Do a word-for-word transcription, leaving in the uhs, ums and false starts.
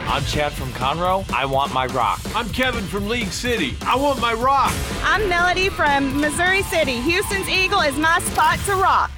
I'm Chad from Conroe. I want my rock. I'm Kevin from League City. I want my rock. I'm Melody from Missouri City. Houston's Eagle is my spot to rock.